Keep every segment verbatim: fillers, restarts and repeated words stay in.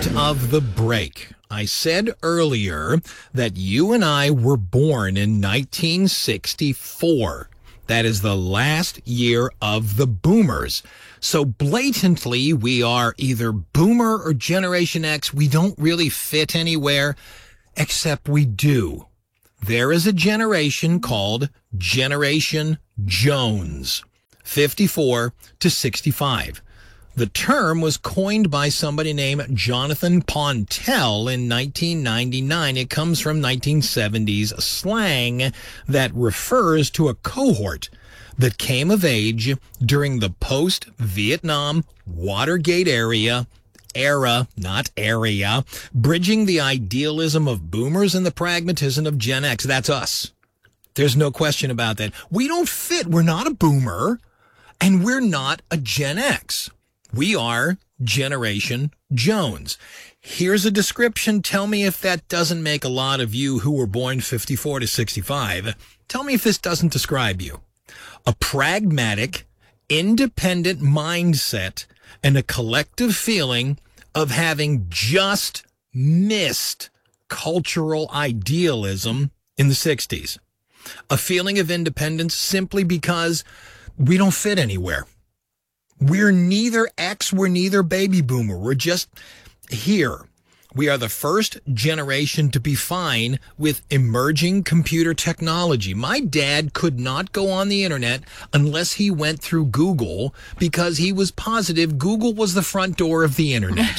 part of the break. I said earlier that you and I were born in nineteen sixty-four. That is the last year of the boomers. So blatantly, we are either boomer or Generation X. We don't really fit anywhere, except we do. There is a generation called Generation Jones, fifty-four to sixty-five. The term was coined by somebody named Jonathan Pontel in nineteen ninety-nine. It comes from nineteen seventies slang that refers to a cohort that came of age during the post-Vietnam Watergate area, era, not area, bridging the idealism of boomers and the pragmatism of Gen X. That's us. There's no question about that. We don't fit. We're not a boomer, and we're not a Gen X. We are Generation Jones. Here's a description. Tell me if that doesn't make a lot of you who were born fifty-four to sixty-five. Tell me if this doesn't describe you. A pragmatic, independent mindset and a collective feeling of having just missed cultural idealism in the sixties. A feeling of independence simply because we don't fit anywhere. We're neither X, we're neither baby boomer. We're just here. We are the first generation to be fine with emerging computer technology. My dad could not go on the internet unless he went through Google because he was positive Google was the front door of the internet.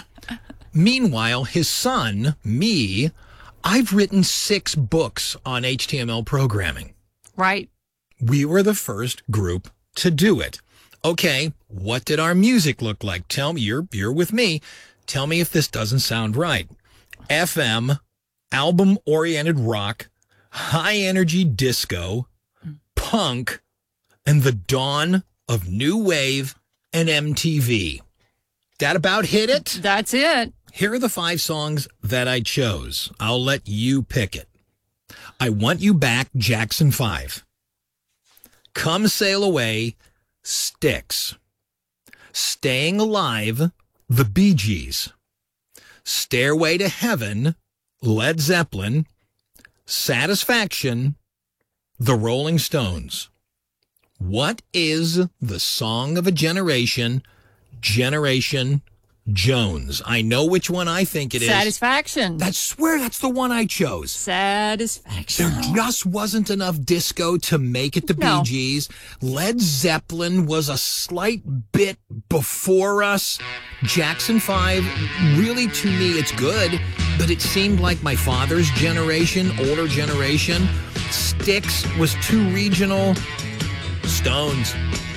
Meanwhile, his son, me, I've written six books on H T M L programming. Right. We were the first group to do it. Okay, what did our music look like? Tell me, you're, you're with me. Tell me if this doesn't sound right. F M, album-oriented rock, high-energy disco, punk, and the dawn of new wave and M T V. That about hit it? That's it. Here are the five songs that I chose. I'll let you pick it. I Want You Back, Jackson five. Come Sail Away, Styx. Staying Alive, The Bee Gees. Stairway to Heaven, Led Zeppelin. Satisfaction, The Rolling Stones. What is the song of a generation, Generation Jones? I know which one I think it is. Satisfaction. I swear that's the one I chose. Satisfaction. There just wasn't enough disco to make it the No. Bee Gees. Led Zeppelin was a slight bit before us. Jackson five, really to me, it's good, but it seemed like my father's generation, older generation. Styx was too regional. Stones.